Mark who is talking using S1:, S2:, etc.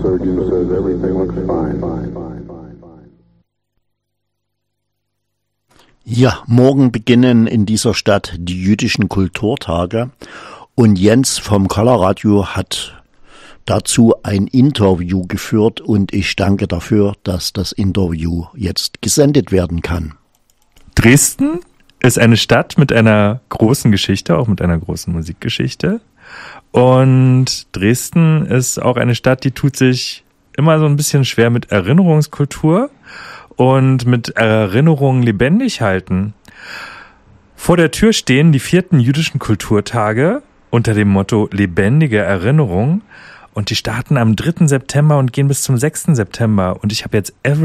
S1: surgeon says everything looks fine.
S2: Ja, morgen beginnen in dieser Stadt die jüdischen Kulturtage und Jens vom Color-Radio hat dazu ein Interview geführt und ich danke dafür, dass das Interview jetzt gesendet werden kann.
S3: Dresden ist eine Stadt mit einer großen Geschichte, auch mit einer großen Musikgeschichte. Und Dresden ist auch eine Stadt, die tut sich immer so ein bisschen schwer mit Erinnerungskultur und mit Erinnerungen lebendig halten. Vor der Tür stehen die 4. jüdischen Kulturtage unter dem Motto Lebendige Erinnerung. Und die starten am 3. September und gehen bis zum 6. September. Und ich habe jetzt